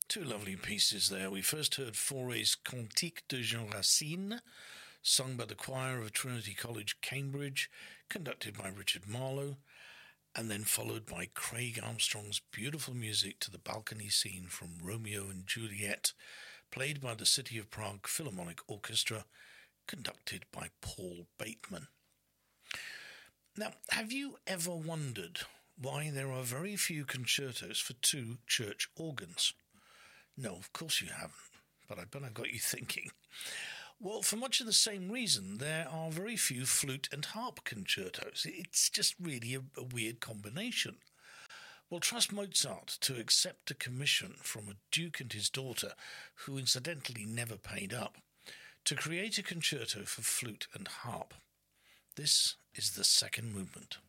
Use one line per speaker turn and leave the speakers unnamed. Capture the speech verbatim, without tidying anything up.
Two lovely pieces there. We first heard Fauré's Cantique de Jean Racine, sung by the choir of Trinity College, Cambridge, conducted by Richard Marlowe, and then followed by Craig Armstrong's beautiful music to the balcony scene from Romeo and Juliet, played by the City of Prague Philharmonic Orchestra, conducted by Paul Bateman. Now, have you ever wondered why there are very few concertos for two church organs? No, of course you haven't, but I bet I got you thinking. Well, for much of the same reason, there are very few flute and harp concertos. It's just really a, a weird combination. Well, trust Mozart to accept a commission from a duke and his daughter, who incidentally never paid up, to create a concerto for flute and harp. This is the second movement.